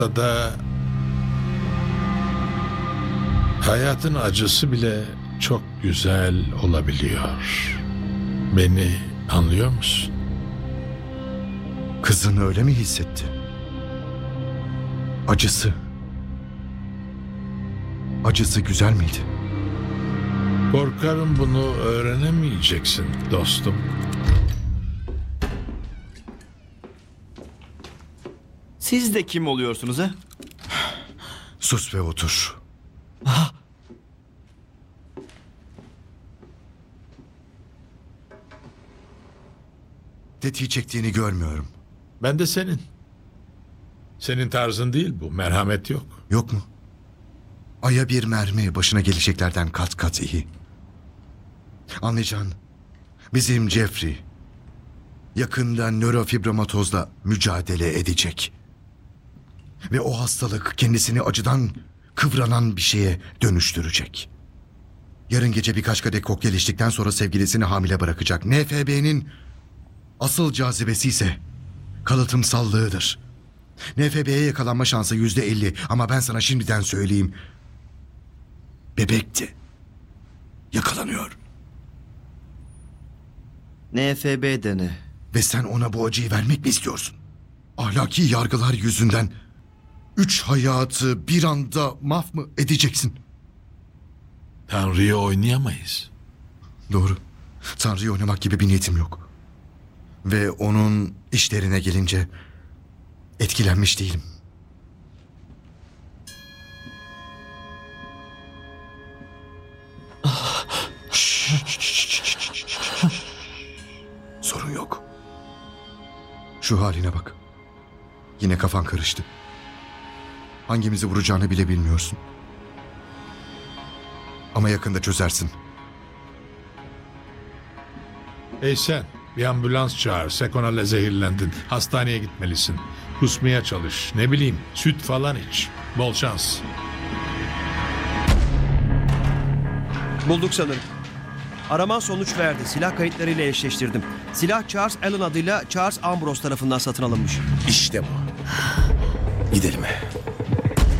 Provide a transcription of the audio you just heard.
da hayatın acısı bile çok güzel olabiliyor. Beni anlıyor musun? Kızın öyle mi hissetti? Acısı güzel miydi? Korkarım bunu öğrenemeyeceksin dostum. Siz de kim oluyorsunuz ha? Sus ve otur. Tetiği çektiğini görmüyorum. Ben de senin. Senin tarzın değil bu. Merhamet yok. Yok mu? Aya bir mermi başına geleceklerden kat kat iyi. Anlayacağın, bizim Jeffrey yakında nörofibromatozla mücadele edecek. Ve o hastalık kendisini acıdan kıvranan bir şeye dönüştürecek. Yarın gece birkaç kadeh kokteyl içtikten sonra sevgilisini hamile bırakacak. NFB'nin asıl cazibesi ise kalıtımsallığıdır. NFB'ye yakalanma şansı %50 ama ben sana şimdiden söyleyeyim. Bebekti. Yakalanıyor. NFB de ne? Ve sen ona bu acıyı vermek mi istiyorsun? Ahlaki yargılar yüzünden 3 hayatı bir anda mahv mı edeceksin? Tanrı'yı oynayamayız. Doğru. Tanrı'yı oynamak gibi bir niyetim yok. Ve onun işlerine gelince etkilenmiş değilim. Sorun yok. Şu haline bak. Yine kafan karıştı. Hangimizi vuracağını bile bilmiyorsun. Ama yakında çözersin. Hey sen, bir ambulans çağır. Sekonal'le zehirlendin. Hastaneye gitmelisin. Kusmaya çalış. Ne bileyim, süt falan iç. Bol şans. Bulduk sanırım. Araman sonuç verdi. Silah kayıtlarıyla eşleştirdim. Silah Charles Allen adıyla Charles Ambrose tarafından satın alınmış. İşte bu. Gidelim.